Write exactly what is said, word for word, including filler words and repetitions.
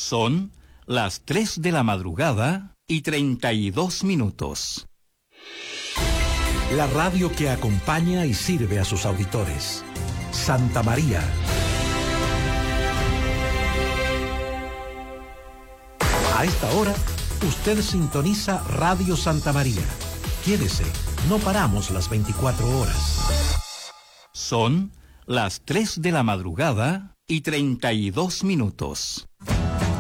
Son las tres de la madrugada y treinta y dos minutos. La radio que acompaña y sirve a sus auditores. Santa María. A esta hora, usted sintoniza Radio Santa María. Quédese, no paramos las veinticuatro horas. Son las tres de la madrugada y treinta y dos minutos.